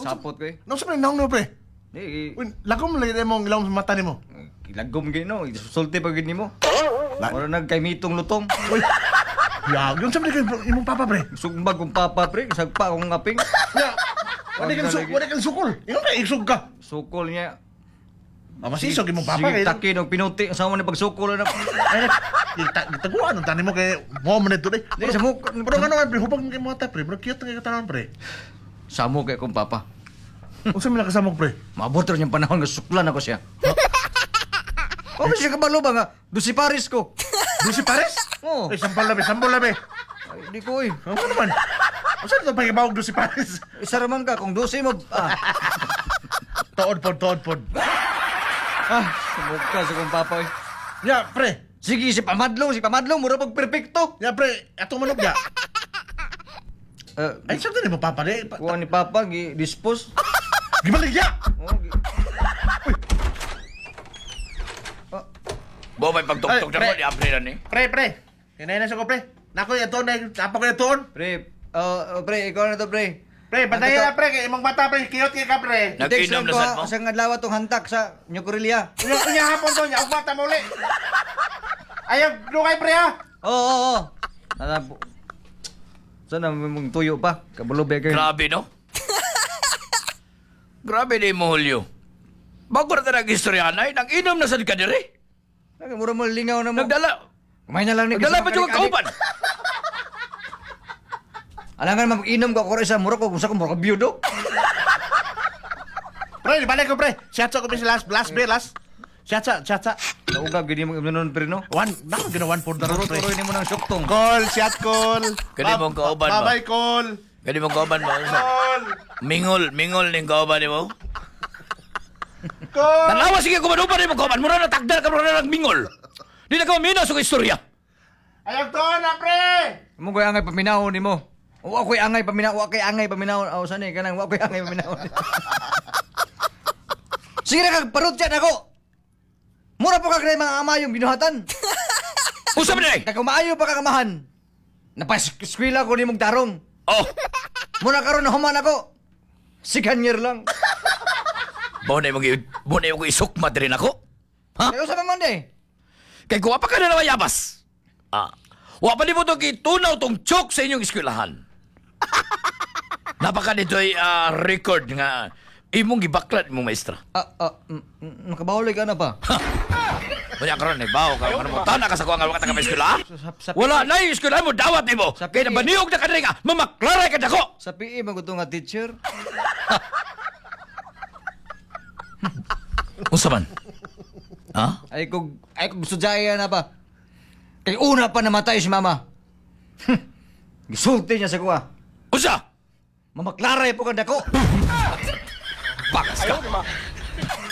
Sapot ko eh. Nung sa panahon mo, pre? Di, Uy, lagom lagi mo ang ilaw sa mata ni mo. ilagom gino. Sulti pa gini mo. Wala nagkay mitong lutong. Uy, yag, yung sabi ka, imong papa, pre. Sugbag kong papa, pre. Sagpa akong ngaping. Ya, wala kang sukol. Yung ka, isog ka. Sukol niya. Masisog imong papa. Sige, takin og pinuti. Sama ni pagsukol na. Ay, gitaguan ang tanin mo kay mo man ito, pre. Di, sa mukha. Pero ano, pre, hupag ng mata, pre. Pero cute ng katanan, pre. Samo kay kong papa. Unsa man nakasamok, pre? Maabot rin yung panahon nga suklan ako siya. O, siya kabalo ba nga? Dusi Paris ko. Dusi Pares? Oo. Ay, sampol labi, sampol labi. Ay, di ko eh. Ano naman? Saan ito pagkibawag Dusi Pares? Isa raman ka, kung dusi mo... Tood pod. Sumukha sa kong papa eh. Ya, pre. Sige, si Pamadlong, mura pag perfecto. Ya, pre. Atong manok ya. Ay, saan ni mo papa, de? Kuha ni papa, dispose. Gibalik ya! Oh, Bo, may pagtuktok Ay, na pre. mo, di-apre na ni. Pre. Hinay na siya ko, pre. Nako, ito na. Napa ko ito. pre, ikaw na to, pre. Pre, patayin na, pre. Kaya imong bata, pre. Kiyot ka, pre. Nag-inom na sad mo? Sa ngadlaw tong hantak sa Nyukurilya. Unya hapon to, niya. Ug bata mo uli. Ayaw, lukay, pre, ha? Oo. Nalabo. Sana mong tuyo pa. Kabulubay kayo. Grabe, no? Grabe ni mo, Julio. Bago na tayo nag-istoryahan ay, nag-inom na sad ka diri. Mura mo lingaw na mo. Nagdala. Kumain na lang ni Nagdala pa yung kauban. Alangan mag-inom ko ako isa mura ko kung sa ko mura ka biyudo. Pre, balik ko, pre. Siyatsa ko, pre. Last beer, last. Siyatsa. Naugab gini mo ibnon pero no. Nako, gina one for the road, pre. Turo ni mo ng suktong. Call, shot call. Kani mong kauban mo. Bye-bye, call. Kani mong kauban mo. Call. Mingol ning kauban ni mo. Call. Tanawa sige kumanupan ni mo kauban. Mura na tagdal ka mura na nagmingol. Di na ka mamina sa istorya. Ayaw to na, pre. Mo koy angay paminaw nimo. Wa koy angay paminaw. Aw sani kanang wa koy angay paminaw. Sige na kag parot dyan ako. Mura po ka kay mga ama yung binuhatan. Usap na Kaya kumaayo pa kagamahan. Napaskwila ko ni mong tarong. Oh, Muna karon na human ako. Siganyer lang. mo na yung isukma rin ako. Ha? Kaya sa man eh. Kay kuha pa ka na naman yabas. Wa pa di mo itong itunaw tong chok sa inyong eskwelahan. Napaka dito'y record nga imong gibaklat imong maestra. Nakabawal ka na pa. Kaya karon nagbaho ka. Ano mo, tana ka sa kuha nga wakata ka may eskwela? Sa Wala na yung eskwelahan mo, dawat mo. Sa Kaya PE. nabaniog na ka rin nga, mamaklaray ka dako. Sa PE maguto nga teacher. Unsa man? Ha? Ay kog gusto jaya na pa. Kay una pa namatay si mama. Gisulti niya sa kuha. Unsa? Mamaklaray po kanda ko. Bakas ka.